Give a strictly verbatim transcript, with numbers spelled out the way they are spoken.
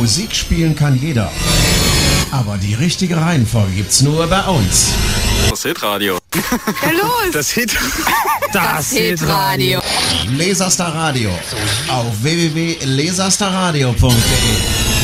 Musik spielen kann jeder. Aber die richtige Reihenfolge gibt's nur bei uns. Das Hitradio. Ja, los! Das Hit. Das, das Hitradio. Laserstar Radio. Auf w w w punkt laserstarradio punkt de